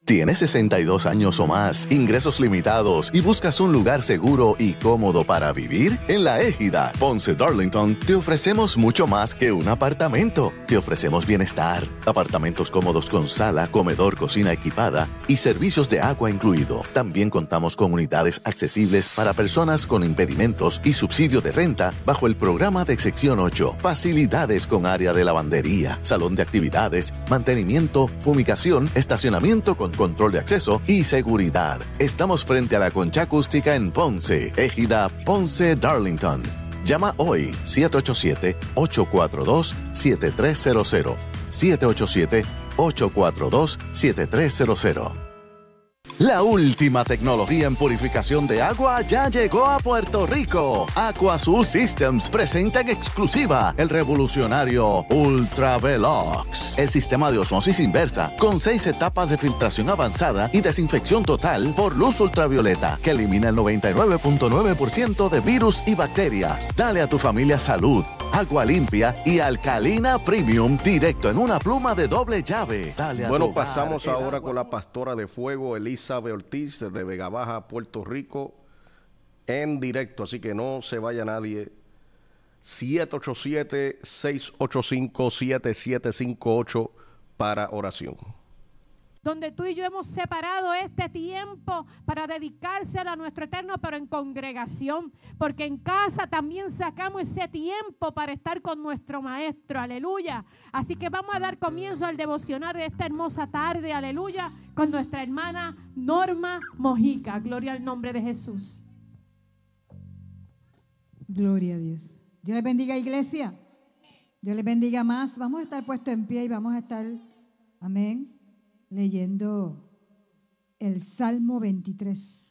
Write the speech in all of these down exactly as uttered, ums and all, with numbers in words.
¿Tienes sesenta y dos años o más, ingresos limitados y buscas un lugar seguro y cómodo para vivir? En La Égida, Ponce Darlington, te ofrecemos mucho más que un apartamento. Te ofrecemos bienestar, apartamentos cómodos con sala, comedor, cocina equipada y servicios de agua incluido. También contamos con unidades accesibles para personas con impedimentos y subsidio de renta bajo el programa de Sección ocho. Facilidades con área de lavandería, salón de actividades, mantenimiento, fumigación, estacionamiento con control de acceso y seguridad. Estamos frente a la Concha Acústica en Ponce, Égida, Ponce, Darlington. Llama hoy siete ocho siete, ocho cuatro dos, siete tres cero cero. siete ocho siete, ocho cuatro dos, siete tres cero cero. La última tecnología en purificación de agua ya llegó a Puerto Rico. AquaSur Systems presenta en exclusiva el revolucionario Ultra Velox, el sistema de osmosis inversa con seis etapas de filtración avanzada y desinfección total por luz ultravioleta que elimina el noventa y nueve punto nueve por ciento de virus y bacterias. Dale a tu familia salud, agua limpia y alcalina premium directo en una pluma de doble llave. Dale a bueno, tu hogar pasamos ahora agua. con la pastora de fuego, Elizabeth Ortiz, desde Vega Baja, Puerto Rico, en directo, así que no se vaya nadie. siete ocho siete, seis ocho cinco, siete siete cinco ocho para oración. Donde tú y yo hemos separado este tiempo para dedicárselo a nuestro eterno, pero en congregación, porque en casa también sacamos ese tiempo para estar con nuestro maestro, aleluya. Así que vamos a dar comienzo al devocional de esta hermosa tarde, aleluya, con nuestra hermana Norma Mojica. Gloria al nombre de Jesús. Gloria a Dios. Dios les bendiga, iglesia. Dios les bendiga más. Vamos a estar puestos en pie y vamos a estar, amén, leyendo el Salmo veintitrés.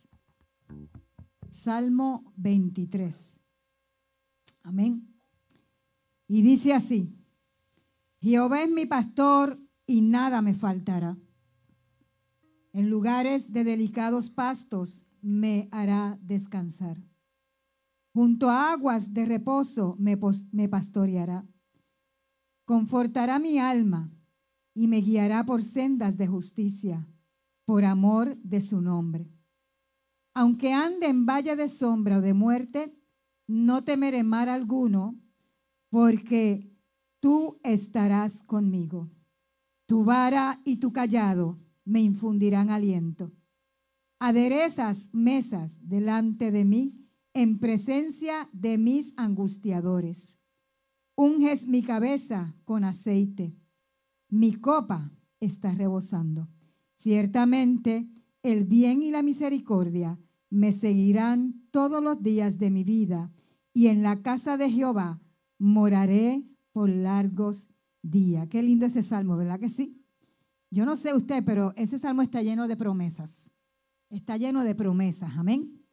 Salmo veintitrés. Amén. Y dice así: Jehová es mi pastor y nada me faltará. En lugares de delicados pastos me hará descansar. Junto a aguas de reposo me, pos- me pastoreará. Confortará mi alma y me guiará por sendas de justicia, por amor de su nombre. Aunque ande en valle de sombra o de muerte, no temeré mal alguno, porque tú estarás conmigo. Tu vara y tu cayado me infundirán aliento. Aderezas mesas delante de mí en presencia de mis angustiadores. Unges mi cabeza con aceite. Mi copa está rebosando. Ciertamente el bien y la misericordia me seguirán todos los días de mi vida, y en la casa de Jehová moraré por largos días. Qué lindo ese salmo, ¿verdad que sí? Yo no sé usted, pero ese salmo está lleno de promesas. Está lleno de promesas, amén.